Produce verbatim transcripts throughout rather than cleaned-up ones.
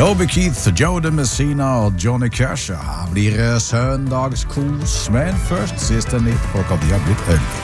Toby Keith, Joe Messina og Johnny Cash. Her blir det søndagskos, men først siste nytt klokka de har blitt elleve.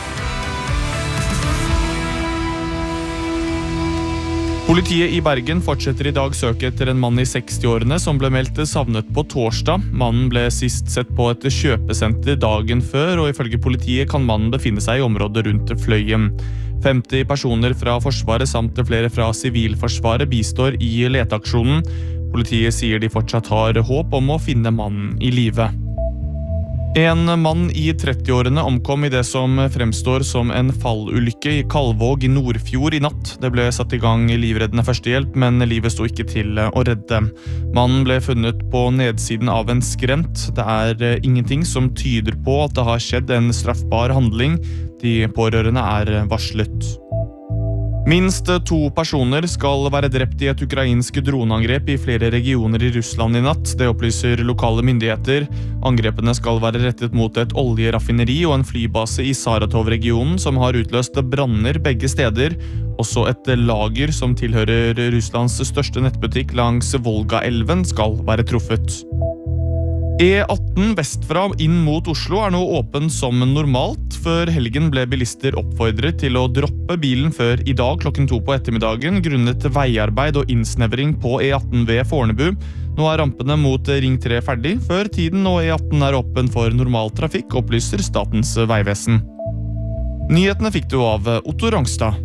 Politiet i Bergen fortsetter i dag søket etter en mann i seksti-årene som ble meldt savnet på torsdag. Mannen ble sist sett på et kjøpesenter dagen før, og ifølge politiet kan mannen befinne seg i området rundt Fløyen. femti personer fra Forsvaret samt flere fra Sivilforsvaret bistår i leteaksjonen. Politiet sier de fortsatt har håp om å finne mannen i live. En mann i trettiårene omkom i det som fremstår som en fallulykke i Kalvåg i Nordfjord i natt. Det ble satt i gang livreddende førstehjelp, men livet sto ikke til å redde. Mannen ble funnet på nedsiden av en skrent. Det er ingenting som tyder på at det har skjedd en straffbar handling. De pårørende er varslet. Minst to personer skal være drept i et ukrainsk droneangrep i flere regioner i Russland i natt. Det opplyser lokale myndigheter. Angrepene skal være rettet mot et oljeraffineri og en flybase i Saratov-regionen som har utløst branner begge steder. Også et lager som tilhører Russlands største nettbutikk langs Volga-elven skal være truffet. E atten vestfra inn mot Oslo er nå åpen som normalt. Før helgen ble bilister oppfordret til å droppe bilen før i dag klokken to på ettermiddagen grunnet veiarbeid og innsnevring på E atten ved Fornebu. Nå er rampene mot Ring tre ferdig før tiden, og E atten er åpen for normal trafikk, opplyser Statens vegvesen. Nyhetene fikk du av Otto Rangstad.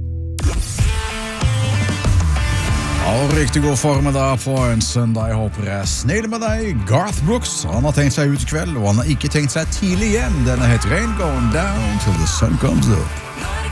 Og riktig god formiddag på en søndag. Jeg håper jeg snill med deg. Garth Brooks, han har tenkt seg ut i kveld, og han har ikke tenkt seg tidlig hjem. Denne heter Rain Going Down Till the Sun Comes Up.